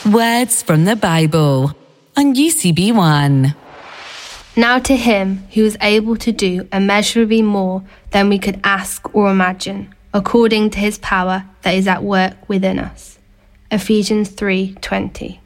Words from the Bible on UCB1. Now to him who is able to do immeasurably more than we could ask or imagine, according to his power that is at work within us. Ephesians 3:20.